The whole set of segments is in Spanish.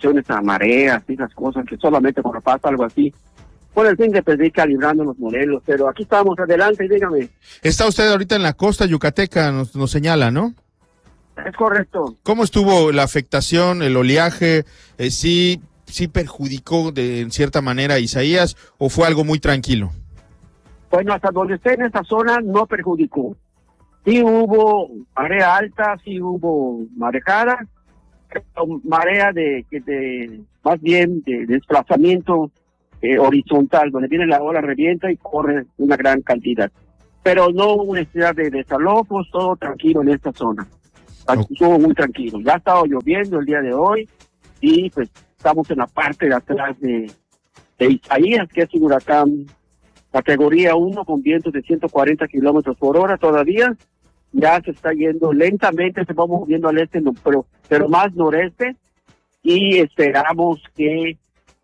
afectaciones a mareas y esas cosas que solamente cuando pasa algo así, con el fin de pedir calibrando los modelos. Pero aquí estamos, adelante, dígame. Está usted ahorita en la costa yucateca, nos señala, ¿no? Es correcto. ¿Cómo estuvo la afectación, el oleaje? ¿Sí perjudicó en cierta manera a Isaías o fue algo muy tranquilo? Bueno, hasta donde esté en esta zona no perjudicó. Sí hubo marea alta, sí hubo marejada, marea más bien de desplazamiento horizontal, donde viene la ola, revienta y corre una gran cantidad. Pero no hubo necesidad de desalojos, todo tranquilo en esta zona. Estuvo muy tranquilo. Ya ha estado lloviendo el día de hoy y pues estamos en la parte de atrás de Isaías, que es un huracán categoría 1 con vientos de 140 kilómetros por hora todavía. Ya se está yendo lentamente, se va moviendo al este, pero más noreste, y esperamos que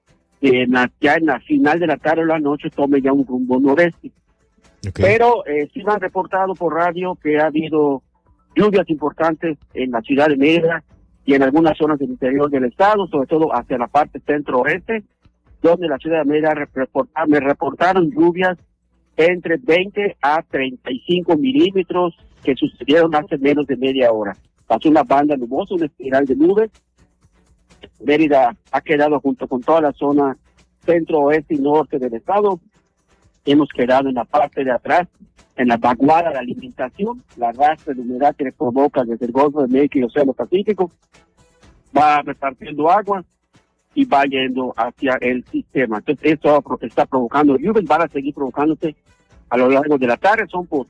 ya en la final de la tarde o la noche tome ya un rumbo noreste. Okay. Pero sí me han reportado por radio que ha habido lluvias importantes en la ciudad de Mérida y en algunas zonas del interior del estado, sobre todo hacia la parte centro-oeste, donde la ciudad de Mérida me reportaron lluvias entre 20 a 35 milímetros que sucedieron hace menos de media hora. Pasó una banda nubosa, una espiral de nubes. Mérida ha quedado junto con toda la zona centro-oeste y norte del estado. Hemos quedado en la parte de atrás, en la vaguada de la alimentación, la rastra de humedad que provoca desde el Golfo de México y el Océano Pacífico. Va repartiendo agua y va yendo hacia el sistema. Entonces esto está provocando lluvias, van a seguir provocándose a lo largo de la tarde, son por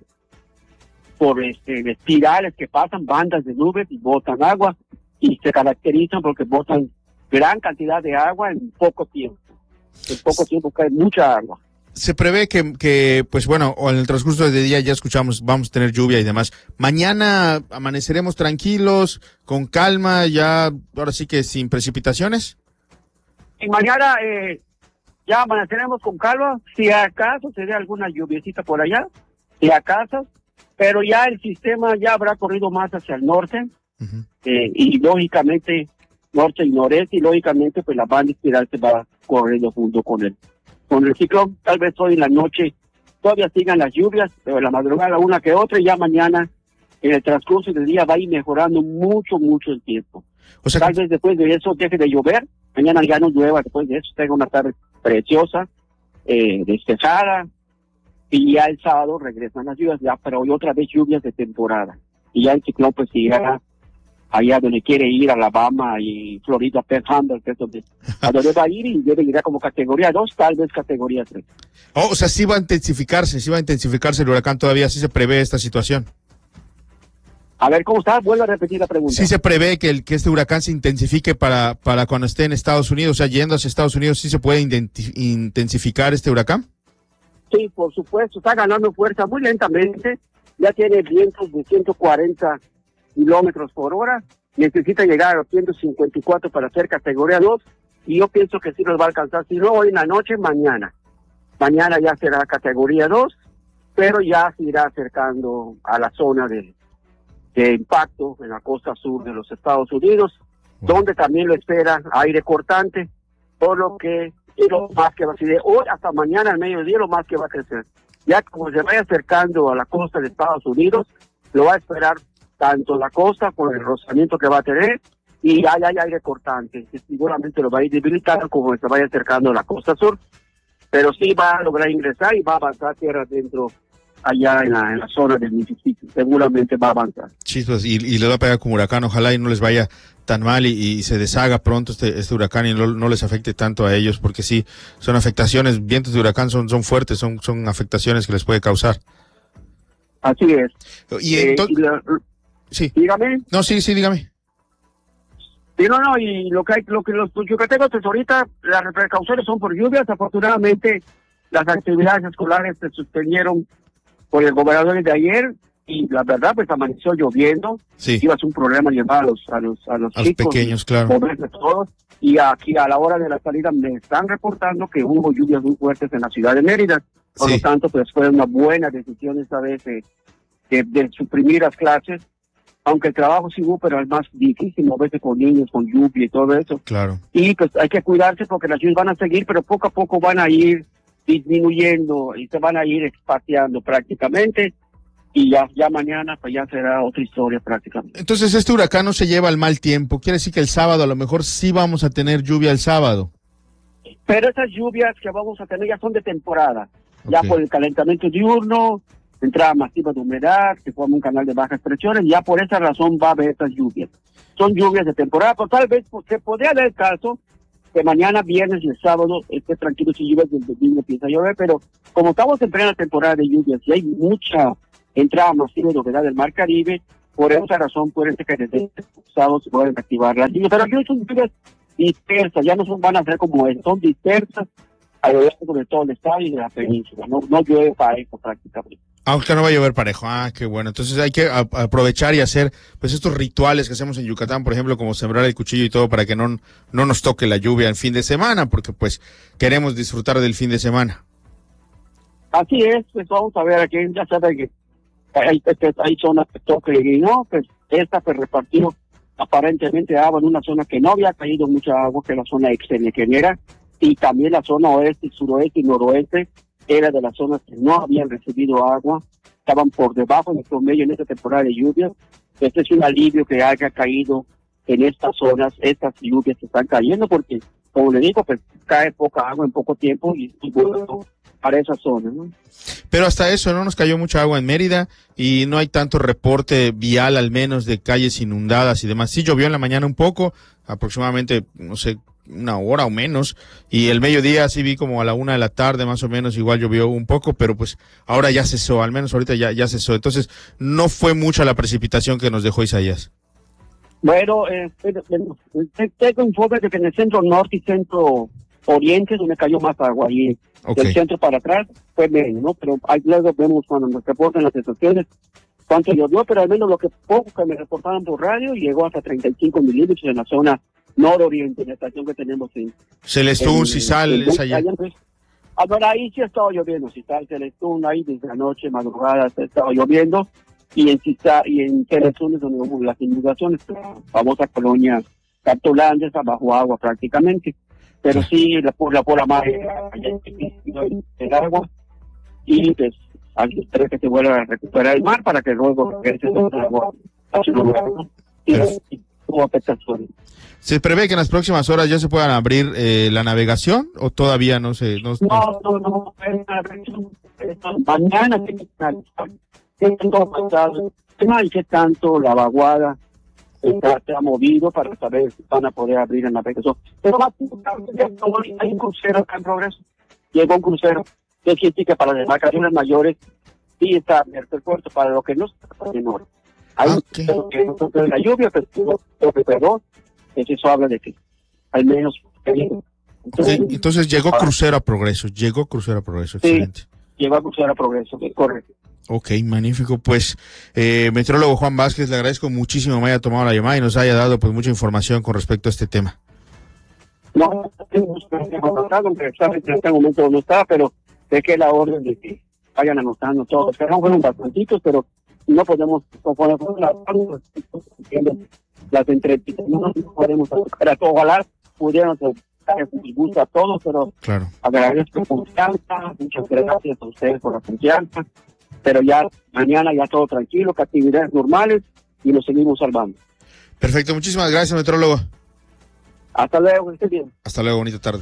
espirales que pasan, bandas de nubes y botan agua, y se caracterizan porque botan gran cantidad de agua en poco tiempo. En poco tiempo cae mucha agua. Se prevé que pues bueno, o en el transcurso del día ya escuchamos, vamos a tener lluvia y demás. Mañana amaneceremos tranquilos, con calma, ya ahora sí que sin precipitaciones. Y mañana ya amaneceremos con calma, si acaso se dé alguna lluviecita por allá, si acaso, pero ya el sistema ya habrá corrido más hacia el norte, y lógicamente norte y noreste, y lógicamente pues la banda espiral se va corriendo junto con el ciclón. Tal vez hoy en la noche todavía sigan las lluvias, pero en la madrugada una que otra, y ya mañana en el transcurso del día va a ir mejorando mucho el tiempo. O sea, tal vez después de eso deje de llover, mañana ya no llueva, después de eso tenga una tarde preciosa, despejada, y ya el sábado regresan las lluvias, ya, pero hoy otra vez lluvias de temporada, y ya el ciclón pues irá allá donde quiere ir, Alabama y Florida, Panhandle, que es donde va a ir, y debe llegar como categoría 2, tal vez categoría 3. O sea, sí va a intensificarse el huracán todavía, sí se prevé esta situación. A ver, ¿cómo está? Vuelvo a repetir la pregunta. ¿Sí se prevé que este huracán se intensifique para cuando esté en Estados Unidos? O sea, yendo hacia Estados Unidos, ¿sí se puede intensificar este huracán? Sí, por supuesto, está ganando fuerza muy lentamente, ya tiene vientos de 140 kilómetros por hora, necesita llegar a los 154 para ser categoría 2, y yo pienso que sí nos va a alcanzar, si no hoy en la noche, mañana. Mañana ya será categoría 2, pero ya se irá acercando a la zona de impacto en la costa sur de los Estados Unidos, donde también lo espera aire cortante, por lo que lo más que va a ser hoy hasta mañana al mediodía, lo más que va a crecer. Ya como se vaya acercando a la costa de Estados Unidos, lo va a esperar tanto la costa por el rozamiento que va a tener, y hay aire cortante, que seguramente lo va a ir debilitando como se vaya acercando a la costa sur, pero sí va a lograr ingresar y va a avanzar tierra adentro allá en la zona del Mississippi, seguramente va a avanzar. Chispas, y le va a pegar como huracán, ojalá y no les vaya tan mal y se deshaga pronto este huracán y no les afecte tanto a ellos, porque sí, son afectaciones, vientos de huracán son fuertes, son afectaciones que les puede causar. Así es. Y entonces... sí. Dígame. No, sí, dígame. Sí, no, y lo que los yucatecos, pues ahorita las precauciones son por lluvias. Afortunadamente las actividades escolares se suspendieron por el gobernador de ayer, y la verdad pues amaneció lloviendo. Sí. Iba a ser un problema llevar a los chicos, pequeños, claro. Todos, y aquí a la hora de la salida me están reportando que hubo lluvias muy fuertes en la ciudad de Mérida. Por lo tanto, pues fue una buena decisión esta vez de suprimir las clases aunque el trabajo sí hubo, pero es más difícil moverse con niños, con lluvia y todo eso. Claro. Y pues hay que cuidarse porque las lluvias van a seguir, pero poco a poco van a ir disminuyendo y se van a ir espaciando prácticamente. Y ya mañana pues ya será otra historia prácticamente. Entonces este huracán no se lleva al mal tiempo. Quiere decir que el sábado a lo mejor sí vamos a tener lluvia el sábado. Pero esas lluvias que vamos a tener ya son de temporada. Ya por el calentamiento diurno, entrada masiva de humedad, que forma un canal de bajas presiones, ya por esa razón va a haber estas lluvias. Son lluvias de temporada, pero tal vez se podría dar el caso que mañana, viernes y el sábado esté tranquilo sin lluvias, el domingo empieza a llover, pero como estamos en plena temporada de lluvias y hay mucha entrada masiva de humedad del Mar Caribe, por esa razón puede ser que desde el sábado se pueden activar las lluvias, pero aquí son lluvias dispersas, ya no van a ser como es, son dispersas a lo largo de todo el estado y de la península, no llueve parejo prácticamente. Aunque no va a llover parejo, qué bueno. Entonces hay que aprovechar y hacer pues estos rituales que hacemos en Yucatán, por ejemplo, como sembrar el cuchillo y todo para que no nos toque la lluvia el fin de semana, porque pues queremos disfrutar del fin de semana. Así es, pues vamos a ver aquí, ya sabe que hay zonas que toque y no, pues esta pues repartió aparentemente agua en una zona que no había caído mucha agua, que la zona extremeñera, y también la zona oeste, suroeste y noroeste era de las zonas que no habían recibido agua, estaban por debajo del promedio en esta temporada de lluvias. Este es un alivio que haya caído en estas zonas, estas lluvias que están cayendo, porque, como le digo, pues cae poca agua en poco tiempo y bueno para esa zona, ¿no? Pero hasta eso, no nos cayó mucha agua en Mérida y no hay tanto reporte vial, al menos, de calles inundadas y demás. Sí llovió en la mañana un poco, aproximadamente, no sé, una hora o menos, y el mediodía sí vi como a la 1 de la tarde más o menos, igual llovió un poco, pero pues ahora ya cesó, al menos ahorita ya cesó. Entonces no fue mucha la precipitación que nos dejó Isaías. Bueno, tengo informes de que en el centro norte y centro oriente, donde cayó más agua, y del centro para atrás fue menos, ¿no? Pero ahí luego vemos cuando nos reportan las estaciones cuánto llovió, pero al menos lo que poco que me reportaban por radio llegó hasta 35 milímetros en la zona nororiente, en la estación que tenemos en Celestún, Cisal, es allá. Ahora ahí sí ha estado lloviendo, Cisal, Celestún, ahí desde anoche, madrugada, ha estado lloviendo, y en Cisal y en Celestún es donde hubo las inundaciones, la famosa colonia Cartolandia está bajo agua prácticamente, pero sí, por la mar, el agua, y pues espero que se vuelva a recuperar el mar para que luego regrese el agua a su lugar, ¿no? Y tuvo afectaciones. ¿Se prevé que en las próximas horas ya se puedan abrir la navegación o todavía no se...? No, mañana qué tanto la vaguada se ha movido para saber si van a poder abrir la navegación. Pero hay un crucero acá en Progreso, llegó un crucero, que quiere decir que para las embarcaciones mayores sí está abierto el puerto, para lo que no está menor. Hay la lluvia, pero eso habla de que al menos... Entonces llegó crucero a Progreso, excelente. Sí, llegó a crucero a Progreso, correcto. Ok, magnífico. Pues, meteorólogo Juan Vázquez, le agradezco muchísimo que me haya tomado la llamada y nos haya dado pues mucha información con respecto a este tema. No, aunque en este momento no está, pero sé que la orden de que vayan anotando todos. Fueron bastantitos, pero no podemos, conforme las entrevistas, no podemos tocar a todo. Ojalá pudieran dar gusto a todos, pero claro, agradezco confianza, muchas gracias a ustedes por la confianza, pero ya mañana ya todo tranquilo, que actividades normales y nos seguimos salvando. Perfecto, muchísimas gracias, meteorólogo. Hasta luego, que esté bien. Hasta luego, bonita tarde.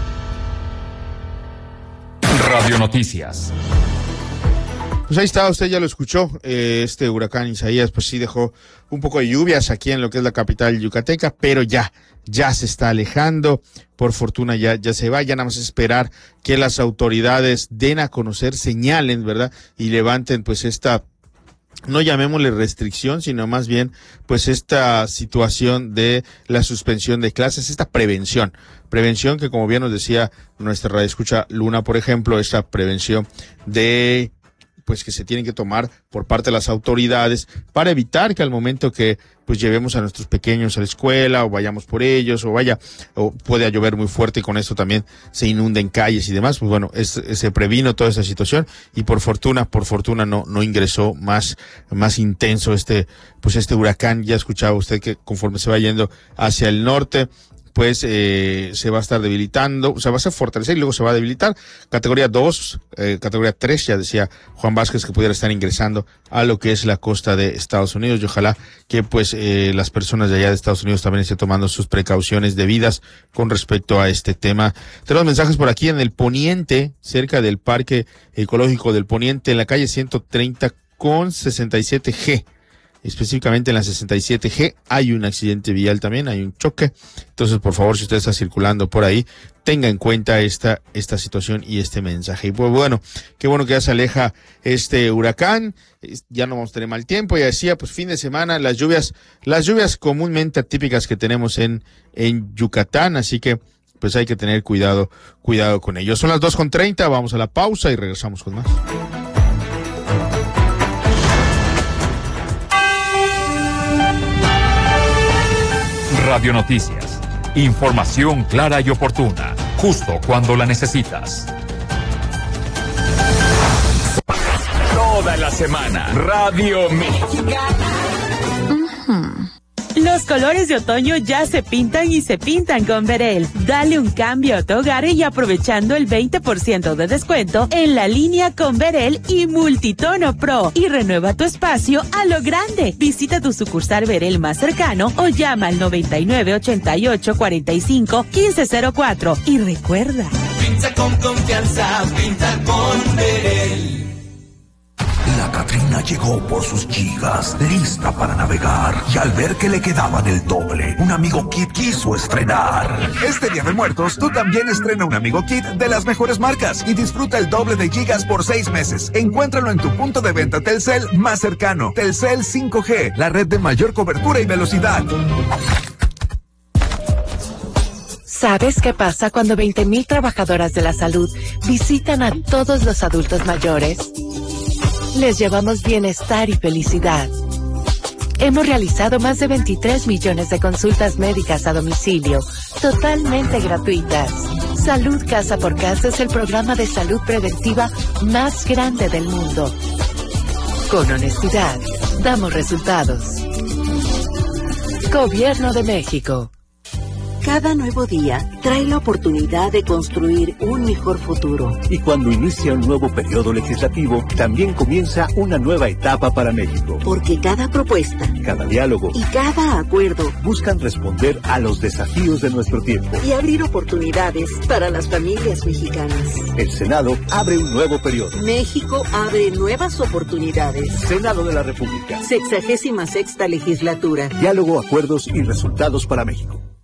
Radio Noticias. Pues ahí está, usted ya lo escuchó, este huracán Isaías pues sí dejó un poco de lluvias aquí en lo que es la capital yucateca, pero ya se está alejando, por fortuna ya se va, ya nada más esperar que las autoridades den a conocer, señalen, ¿verdad? Y levanten pues esta, no llamémosle restricción, sino más bien pues esta situación de la suspensión de clases, esta prevención que como bien nos decía nuestra radioescucha Luna, por ejemplo, esta prevención de pues que se tienen que tomar por parte de las autoridades para evitar que al momento que pues llevemos a nuestros pequeños a la escuela o vayamos por ellos o pueda llover muy fuerte y con esto también se inunden calles y demás, pues bueno, se previno toda esa situación y por fortuna no ingresó más intenso este huracán. Ya escuchaba usted que conforme se va yendo hacia el norte, pues se va a estar debilitando, o sea, va a fortalecer y luego se va a debilitar. Categoría 2, categoría 3, ya decía Juan Vázquez que pudiera estar ingresando a lo que es la costa de Estados Unidos y ojalá que pues las personas de allá de Estados Unidos también estén tomando sus precauciones debidas con respecto a este tema. Tenemos mensajes por aquí en el Poniente, cerca del Parque Ecológico del Poniente, en la calle 130 con 67G. Específicamente en la 67G hay un accidente vial también, hay un choque. Entonces, por favor, si usted está circulando por ahí, tenga en cuenta esta situación y este mensaje. Y pues bueno, qué bueno que ya se aleja este huracán, ya no vamos a tener mal tiempo. Ya decía, pues fin de semana, las lluvias comúnmente atípicas que tenemos en Yucatán, así que pues hay que tener cuidado con ello. Son las 2:30, vamos a la pausa y regresamos con más. Radio Noticias. Información clara y oportuna, justo cuando la necesitas. Toda la semana, Radio Mexicana. Los colores de otoño ya se pintan y se pintan con Verel. Dale un cambio a tu hogar y aprovechando el 20% de descuento en la línea con Verel y Multitono Pro. Y renueva tu espacio a lo grande. Visita tu sucursal Verel más cercano o llama al 99 88 45 1504. Y recuerda, pinta con confianza, pinta con Verel. La Catrina llegó por sus gigas, lista para navegar, y al ver que le quedaban el doble, un Amigo Kit quiso estrenar. Este Día de Muertos, tú también estrena un Amigo Kit de las mejores marcas y disfruta el doble de gigas por 6 meses. Encuéntralo en tu punto de venta Telcel más cercano. Telcel 5G, la red de mayor cobertura y velocidad. ¿Sabes qué pasa cuando 20,000 trabajadoras de la salud visitan a todos los adultos mayores? Les llevamos bienestar y felicidad. Hemos realizado más de 23 millones de consultas médicas a domicilio, totalmente gratuitas. Salud Casa por Casa es el programa de salud preventiva más grande del mundo. Con honestidad, damos resultados. Gobierno de México. Cada nuevo día trae la oportunidad de construir un mejor futuro. Y cuando inicia un nuevo periodo legislativo, también comienza una nueva etapa para México. Porque cada propuesta, cada diálogo y cada acuerdo buscan responder a los desafíos de nuestro tiempo y abrir oportunidades para las familias mexicanas. El Senado abre un nuevo periodo. México abre nuevas oportunidades. Senado de la República. 66ª legislatura. Diálogo, acuerdos y resultados para México.